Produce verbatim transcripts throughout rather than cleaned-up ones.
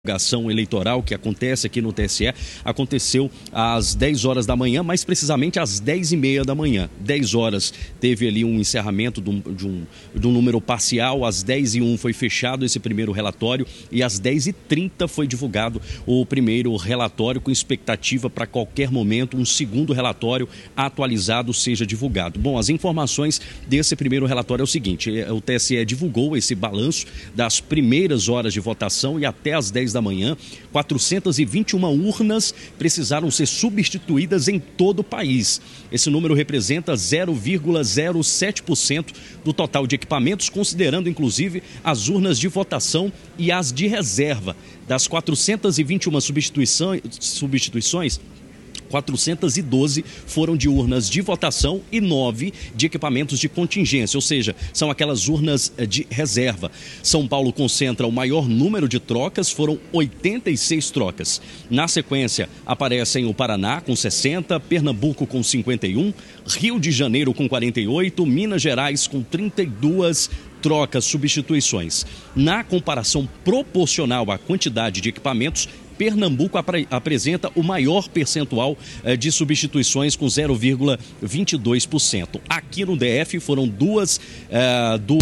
Divulgação eleitoral que acontece aqui no T S E aconteceu às dez horas da manhã, mais precisamente às dez e meia da manhã. dez horas teve ali um encerramento de um, de um, de um número parcial, às dez e um foi fechado esse primeiro relatório e às dez e trinta foi divulgado o primeiro relatório, com expectativa para qualquer momento um segundo relatório atualizado seja divulgado. Bom, as informações desse primeiro relatório é o seguinte: o T S E divulgou esse balanço das primeiras horas de votação e até às dez da manhã, quatrocentas e vinte e uma urnas precisaram ser substituídas em todo o país. Esse número representa zero vírgula zero sete por cento do total de equipamentos, considerando inclusive as urnas de votação e as de reserva. Das quatrocentas e vinte e uma substituições, substituições quatrocentas e doze foram de urnas de votação e nove de equipamentos de contingência, ou seja, são aquelas urnas de reserva. São Paulo concentra o maior número de trocas, foram oitenta e seis trocas. Na sequência, aparecem o Paraná com sessenta, Pernambuco com cinquenta e um, Rio de Janeiro com quarenta e oito, Minas Gerais com trinta e duas trocas, substituições. Na comparação proporcional à quantidade de equipamentos, Pernambuco apre- apresenta o maior percentual eh, de substituições, com zero vírgula vinte e dois por cento. Aqui no D F foram duas eh, do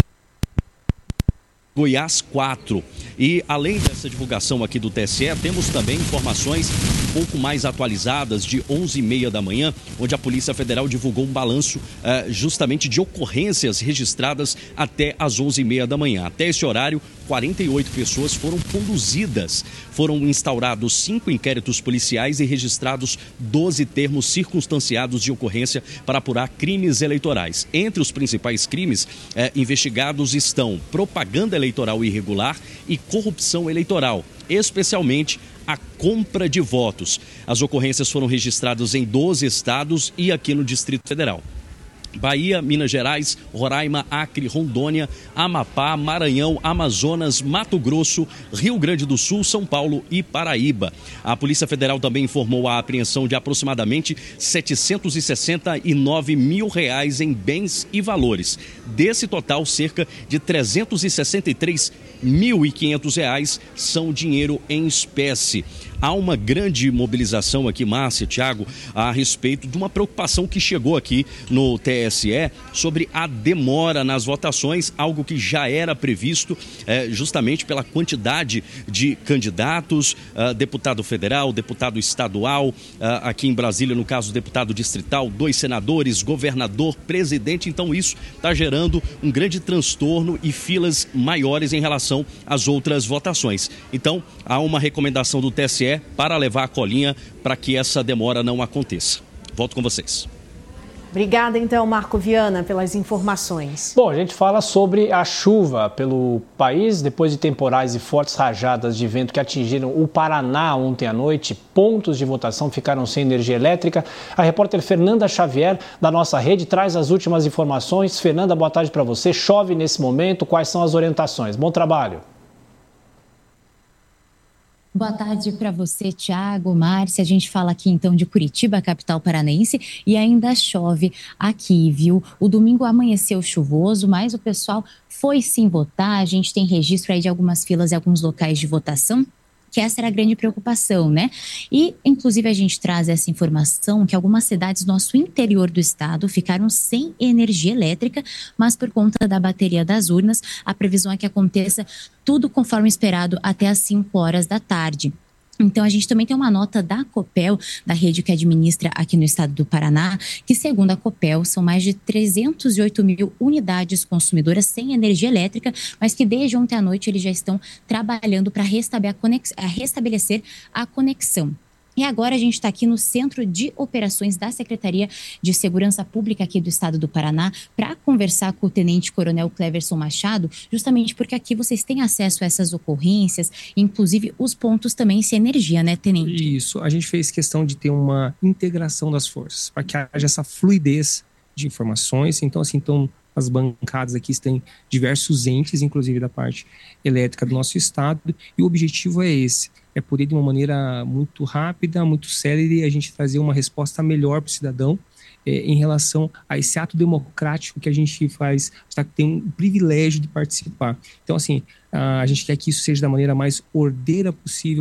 Goiás, quatro. E além dessa divulgação aqui do T S E, temos também informações um pouco mais atualizadas de onze e meia da manhã, onde a Polícia Federal divulgou um balanço uh, justamente de ocorrências registradas até às onze e meia da manhã. Até esse horário, quarenta e oito pessoas foram conduzidas. Foram instaurados cinco inquéritos policiais e registrados doze termos circunstanciados de ocorrência para apurar crimes eleitorais. Entre os principais crimes eh, investigados estão propaganda eleitoral irregular e corrupção eleitoral, especialmente a compra de votos. As ocorrências foram registradas em doze estados e aqui no Distrito Federal: Bahia, Minas Gerais, Roraima, Acre, Rondônia, Amapá, Maranhão, Amazonas, Mato Grosso, Rio Grande do Sul, São Paulo e Paraíba. A Polícia Federal também informou a apreensão de aproximadamente setecentos e sessenta e nove mil reais em bens e valores. Desse total, cerca de trezentos e sessenta e três mil e quinhentos reais são dinheiro em espécie. Há uma grande mobilização aqui, Márcia, Thiago, a respeito de uma preocupação que chegou aqui no T S E sobre a demora nas votações, algo que já era previsto eh, justamente pela quantidade de candidatos, uh, deputado federal, deputado estadual, uh, aqui em Brasília, no caso, deputado distrital, dois senadores, governador, presidente. Então isso está gerando um grande transtorno e filas maiores em relação às outras votações. Então há uma recomendação do T S E para levar a colinha para que essa demora não aconteça. Volto com vocês. Obrigada, então, Marco Viana, pelas informações. Bom, a gente fala sobre a chuva pelo país. Depois de temporais e fortes rajadas de vento que atingiram o Paraná ontem à noite, pontos de votação ficaram sem energia elétrica. A repórter Fernanda Xavier, da nossa rede, traz as últimas informações. Fernanda, boa tarde para você. Chove nesse momento, quais são as orientações? Bom trabalho. Boa tarde para você, Thiago, Márcia. A gente fala aqui então de Curitiba, capital paranaense, e ainda chove aqui, viu? O domingo amanheceu chuvoso, mas o pessoal foi sim votar. A gente tem registro aí de algumas filas e alguns locais de votação, que essa era a grande preocupação, né? E, inclusive, a gente traz essa informação que algumas cidades do nosso interior do estado ficaram sem energia elétrica, mas por conta da bateria das urnas, a previsão é que aconteça tudo conforme esperado até às cinco horas da tarde. Então, a gente também tem uma nota da Copel, da rede que administra aqui no estado do Paraná, que, segundo a Copel, são mais de trezentos e oito mil unidades consumidoras sem energia elétrica, mas que desde ontem à noite eles já estão trabalhando para restabelecer a conexão. E agora a gente está aqui no Centro de Operações da Secretaria de Segurança Pública aqui do estado do Paraná para conversar com o Tenente Coronel Cleverson Machado, justamente porque aqui vocês têm acesso a essas ocorrências, inclusive os pontos também sem energia, né, Tenente? Isso, a gente fez questão de ter uma integração das forças, para que haja essa fluidez de informações. Então, assim, então, as bancadas aqui têm diversos entes, inclusive da parte elétrica do nosso estado, e o objetivo é esse, é poder de uma maneira muito rápida, muito célere, a gente trazer uma resposta melhor para o cidadão é, em relação a esse ato democrático que a gente faz, tá, tem um privilégio de participar. Então, assim, a gente quer que isso seja da maneira mais ordeira possível.